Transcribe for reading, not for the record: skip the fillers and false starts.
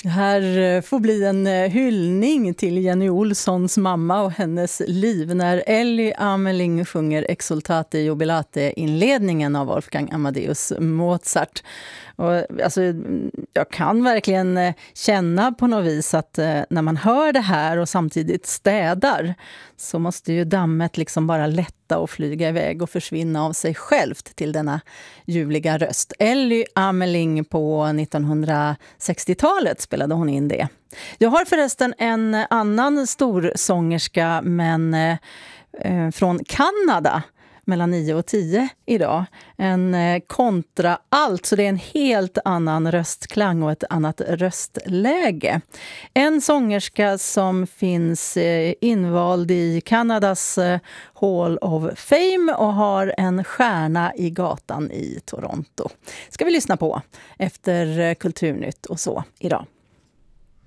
Det här får bli en hyllning till Jenny Olssons mamma och hennes liv när Elly Ameling sjunger Exultate Jubilate-inledningen av Wolfgang Amadeus Mozart. Och, alltså, jag kan verkligen känna på något vis att när man hör det här och samtidigt städar så måste ju dammet liksom bara lätta och flyga iväg och försvinna av sig självt till denna ljuvliga röst. Elly Ameling på 1960-talet spelade hon in det. Jag har förresten en annan stor sångerska men från Kanada mellan 9 och 10 idag. En kontraalt, så det är en helt annan röstklang och ett annat röstläge. En sångerska som finns invald i Kanadas Hall of Fame och har en stjärna i gatan i Toronto. Ska vi lyssna på efter Kulturnytt och så idag.